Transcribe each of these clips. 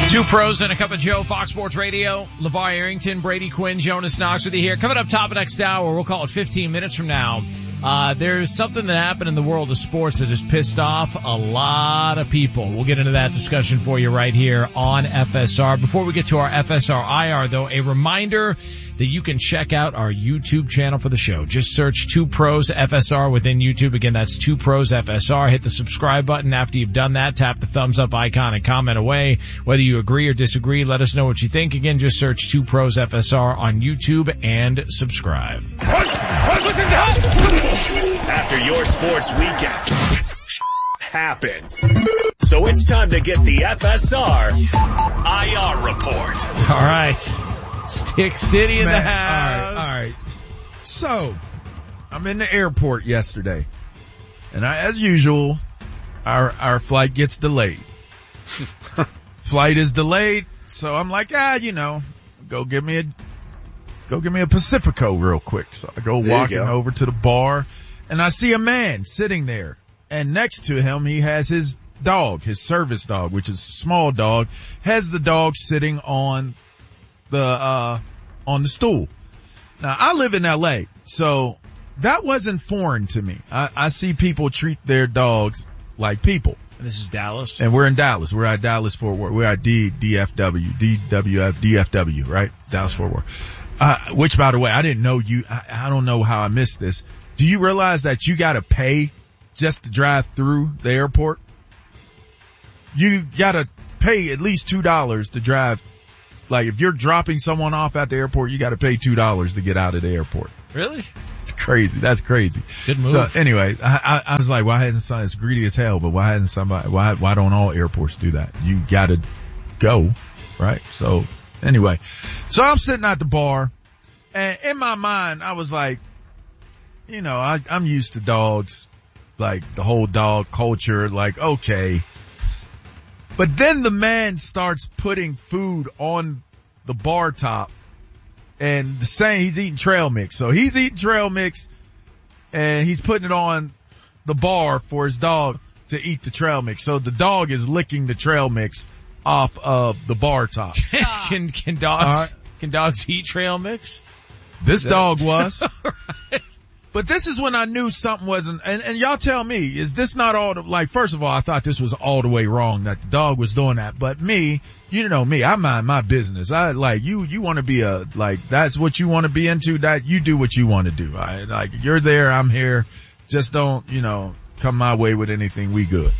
Two pros and a cup of Joe, Fox Sports Radio. LeVar Arrington, Brady Quinn, Jonas Knox with you here. Coming up top of next hour, we'll call it 15 minutes from now. There's something that happened in the world of sports that has pissed off a lot of people. We'll get into that discussion for you right here on FSR. Before we get to our FSR IR, though, a reminder that you can check out our YouTube channel for the show. Just search Two Pros FSR within YouTube. Again, that's Two Pros FSR. Hit the subscribe button. After you've done that, tap the thumbs up icon and comment away. Whether you agree or disagree, let us know what you think. Again, just search Two Pros FSR on YouTube and subscribe. After your sports weekend happens. So it's time to get the FSR IR report. All right. Stick City in the house. All right. So, I'm in the airport yesterday. And as usual, our flight gets delayed. Flight is delayed. So I'm like, go give me a Pacifico real quick. So I go walking over to the bar and I see a man sitting there, and next to him he has his dog, his service dog, which is a small dog, has the dog sitting on the stool. Now I live in LA, so that wasn't foreign to me. I see people treat their dogs like people. And this is Dallas? And we're in Dallas. We're at Dallas Fort Worth. We're at DFW, right? Dallas Fort Worth. Which, by the way, I didn't know I don't know how I missed this. Do you realize that you gotta pay just to drive through the airport? You gotta pay at least $2 to drive. Like, if you're dropping someone off at the airport, you gotta pay $2 to get out of the airport. Really? It's crazy. That's crazy. Good move. So anyway, I was like, why hasn't somebody, it's greedy as hell, but why don't all airports do that? You gotta go, right? So anyway, so I'm sitting at the bar, and in my mind, I was like, I'm used to dogs, like the whole dog culture, like, okay. But then the man starts putting food on the bar top, and he's eating trail mix. So he's eating trail mix, and he's putting it on the bar for his dog to eat the trail mix. So the dog is licking the trail mix off of the bar top. Can dogs eat trail mix? This dog was. Right. But this is when I knew something wasn't, and y'all tell me, is this not all first of all, I thought this was all the way wrong that the dog was doing that. But me, I mind my business. I you want to be that's what you want to be into, that you do what you want to do. You're there, I'm here. Just don't, come my way with anything. We good.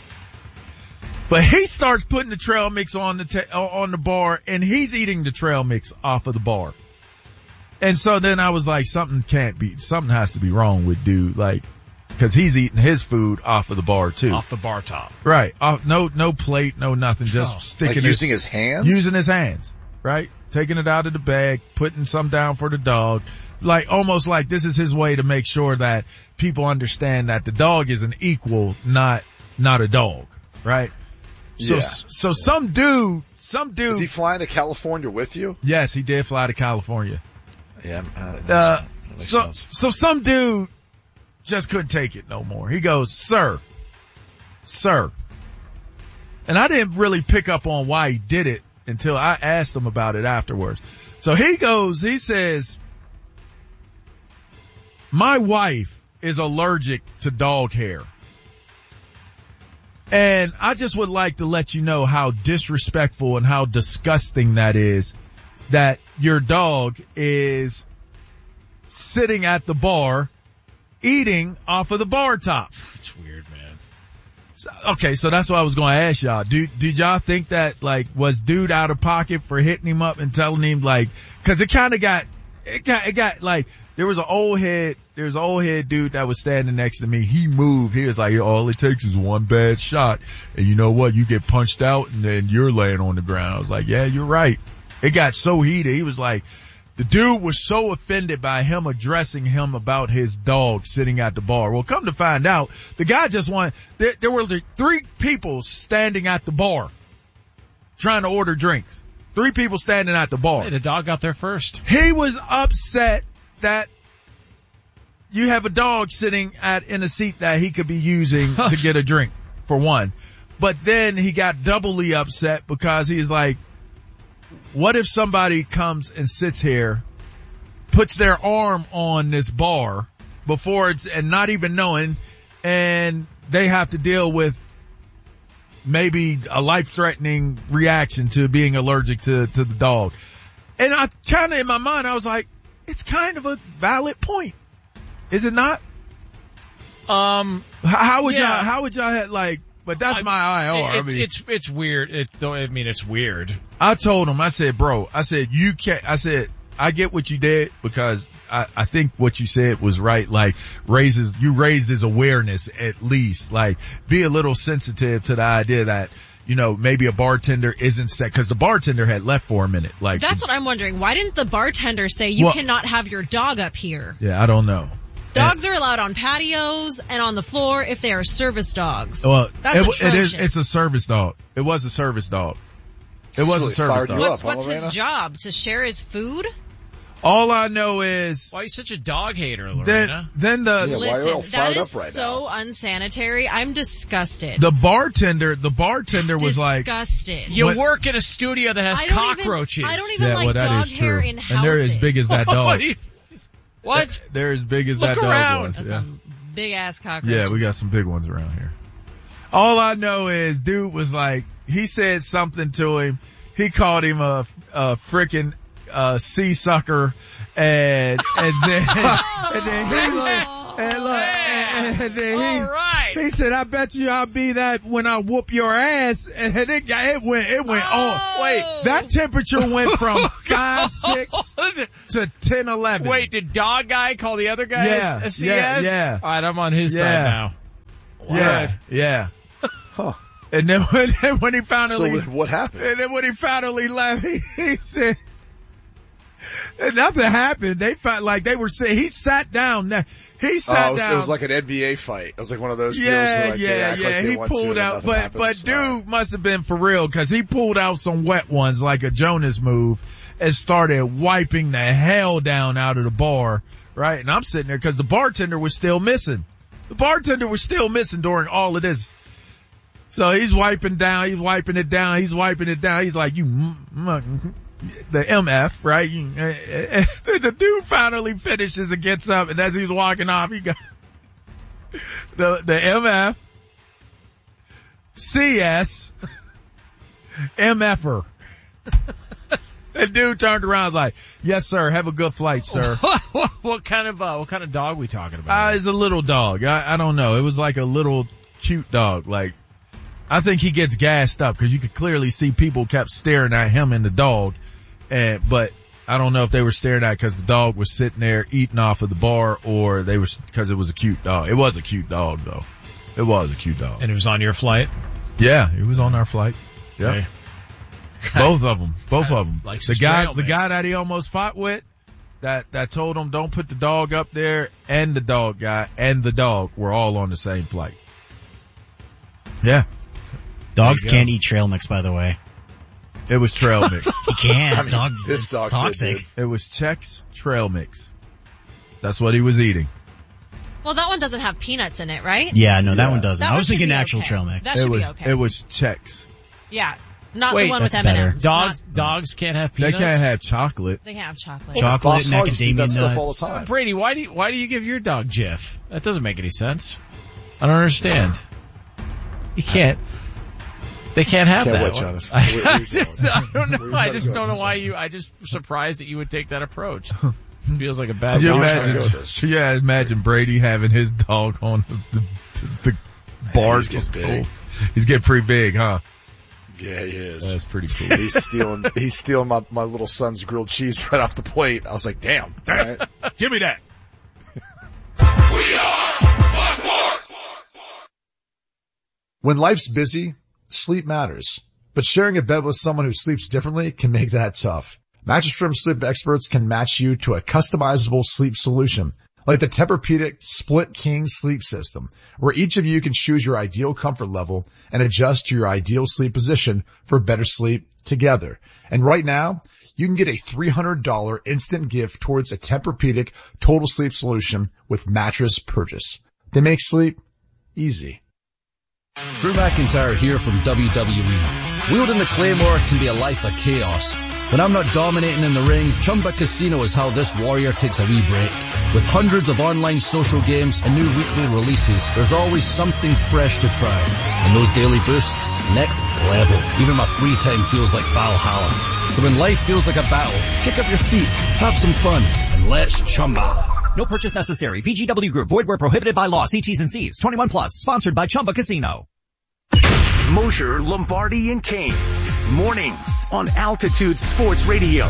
But he starts putting the trail mix on the bar, and he's eating the trail mix off of the bar. And so then I was like, something has to be wrong with dude, cause he's eating his food off of the bar too. Off the bar top. Right. No plate, no nothing, just sticking using his hands? Using his hands, right? Taking it out of the bag, putting some down for the dog. Almost like this is his way to make sure that people understand that the dog is an equal, not a dog, right? So, yeah. So some dude. Is he flying to California with you? Yes, he did fly to California. Yeah. So some dude just couldn't take it no more. He goes, sir. And I didn't really pick up on why he did it until I asked him about it afterwards. So he says, my wife is allergic to dog hair. And I just would like to let you know how disrespectful and how disgusting that is, that your dog is sitting at the bar eating off of the bar top. That's weird, man. So that's what I was going to ask y'all. Did y'all think that, was dude out of pocket for hitting him up and telling him, cause it kind of got, there was an old head dude that was standing next to me. He moved. He was like, all it takes is one bad shot. And you know what? You get punched out and then you're laying on the ground. I was like, yeah, you're right. It got so heated. He was like, the dude was so offended by him addressing him about his dog sitting at the bar. Well, come to find out, the guy just there were 3 people standing at the bar trying to order drinks. 3 people standing at the bar. Hey, the dog got there first. He was upset that you have a dog sitting in a seat that he could be using to get a drink, for one. But then he got doubly upset because he's like, what if somebody comes and sits here, puts their arm on this bar before it's, and not even knowing, and they have to deal with maybe a life-threatening reaction to being allergic to the dog. And I kind of, in my mind, I was like, it's kind of a valid point. Is it not? How would y'all have, like, but that's my IR. It's weird. It's weird. I told him, I said, bro, you can't, I get what you did because I think what you said was right. Like you raised his awareness at least. Like be a little sensitive to the idea that, you know, maybe a bartender isn't set because the bartender had left for a minute. Like that's what I'm wondering. Why didn't the bartender say you cannot have your dog up here? Yeah, I don't know. Dogs are allowed on patios and on the floor if they are service dogs. Well, that's it's a service dog. It was a service dog. It was a service dog. What's his job? To share his food? All I know is why are you such a dog hater, Lorena? Listen, that is so unsanitary. I'm disgusted. The bartender was like disgusted. You work in a studio that has cockroaches. I don't even like dog hair in houses. And they're as big as that dog. What? They're as big as that dog was. That's some big ass cockroaches. Yeah, we got some big ones around here. All I know is dude was like, he said something to him. He called him a frickin' sea sucker and he said, I bet you I'll be that when I whoop your ass. And it went on. Wait, that temperature went from 5-6 to 10-11. Wait, did dog guy call the other guy a CS? Yeah. All right, I'm on his side now. Wow. Yeah. Huh. And then when he finally, so what happened? And then when he finally left, he said, nothing happened. They felt like they were saying, he sat down. He sat down. It was like an NBA fight. It was like one of those deals where like he pulled out, but dude must have been for real because he pulled out some wet ones like a Jonas move and started wiping the hell down out of the bar. Right. And I'm sitting there because the bartender was still missing. During all of this. So he's wiping it down. He's wiping it down. He's like, the MF, right? The dude finally finishes and gets up, and as he's walking off, he got the MF, CS, MFer. The dude turned around and was like, yes sir, have a good flight, sir. What kind of dog we talking about? It's a little dog. I don't know. It was like a little cute dog. Like, I think he gets gassed up because you could clearly see people kept staring at him and the dog. But I don't know if they were staring at it because the dog was sitting there eating off of the bar or they were, because it was a cute dog. It was a cute dog though. It was a cute dog. And it was on your flight? Yeah, it was on our flight. Yeah. Okay. Both of them. Like the guy that he almost fought with, that told him don't put the dog up there, and the dog guy and the dog were all on the same flight. Yeah. Dogs can't eat trail mix, by the way. It was trail mix. He can't. Dogs. This dog toxic. It was Chex trail mix. That's what he was eating. Well, that one doesn't have peanuts in it, right? Yeah, no, that one doesn't. I was thinking actual trail mix. That should be okay. It was Chex. Yeah. Not the one with M&M's. Dogs can't have peanuts? They can't have chocolate. They have chocolate. Chocolate, macadamia nuts. All the time. Brady, why do you give your dog Jif? That doesn't make any sense. I don't understand. You can't. They can't have that. I don't know. I just don't know why I'm just surprised that you would take that apropach. It feels like a bad dog. Imagine Brady having his dog on the bar. He's getting pretty big, huh? Yeah, he is. That's pretty cool. He's stealing my little son's grilled cheese right off the plate. I was like, damn. All right. Give me that. We are Fox Sports. When life's busy, sleep matters. But sharing a bed with someone who sleeps differently can make that tough. Mattress Firm sleep experts can match you to a customizable sleep solution, like the Tempur-Pedic Split King sleep system, where each of you can choose your ideal comfort level and adjust to your ideal sleep position for better sleep together. And right now, you can get a $300 instant gift towards a Tempur-Pedic total sleep solution with mattress purchase. They make sleep easy. Drew McIntyre here from WWE. Wielding the Claymore can be a life of chaos. When I'm not dominating in the ring, Chumba Casino is how this warrior takes a wee break. With hundreds of online social games and new weekly releases, there's always something fresh to try. And those daily boosts, next level. Even my free time feels like Valhalla. So when life feels like a battle, kick up your feet, have some fun, and let's Chumba. No purchase necessary. VGW Group. Void where prohibited by law. See T's and C's. 21 plus. Sponsored by Chumba Casino. Mosher, Lombardi, and Kane. Mornings on Altitude Sports Radio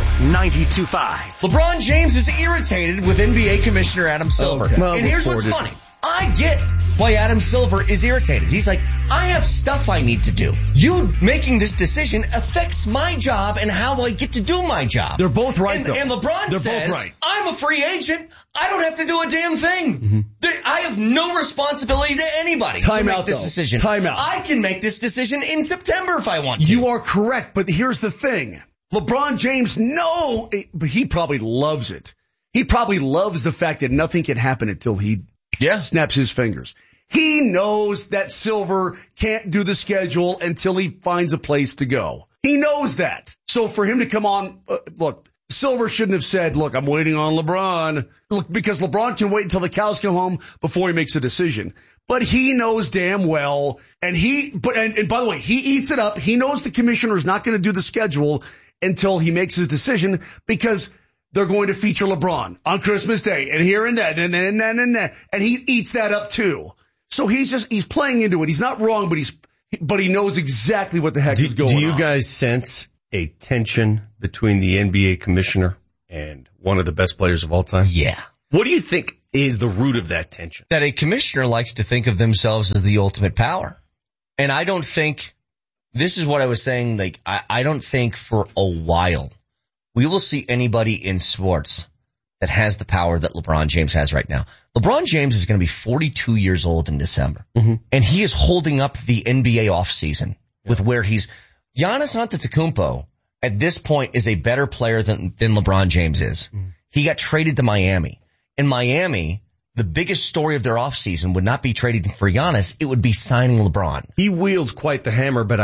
92.5. LeBron James is irritated with NBA Commissioner Adam Silver. Okay. Well, and here's what's funny. I get why Adam Silver is irritated. He's like, I have stuff I need to do. You making this decision affects my job and how I get to do my job. They're both right, and, though. And LeBron They're says, both right. I'm a free agent. I don't have to do a damn thing. Mm-hmm. I have no responsibility to anybody to make this decision. Time out. I can make this decision in September if I want to. You are correct, but here's the thing. LeBron James, but he probably loves it. He probably loves the fact that nothing can happen until he snaps his fingers. He knows that Silver can't do the schedule until he finds a place to go. He knows that. So for him to come on, look, Silver shouldn't have said, look, I'm waiting on LeBron. Look, because LeBron can wait until the cows come home before he makes a decision. But he knows damn well, and by the way, he eats it up. He knows the commissioner is not going to do the schedule until he makes his decision because they're going to feature LeBron on Christmas Day and here and that and that. And he eats that up too. So he's playing into it. He's not wrong, but he knows exactly what the heck is going on. Do you guys sense a tension between the NBA commissioner and one of the best players of all time? Yeah. What do you think is the root of that tension? That a commissioner likes to think of themselves as the ultimate power. And I don't think, this is what I was saying, like, I don't think for a while we will see anybody in sports that has the power that LeBron James has right now. LeBron James is going to be 42 years old in December. Mm-hmm. And he is holding up the NBA offseason with where Giannis Antetokounmpo at this point is a better player than LeBron James is. Mm-hmm. He got traded to Miami. In Miami, the biggest story of their offseason would not be trading for Giannis. It would be signing LeBron. He wields quite the hammer, but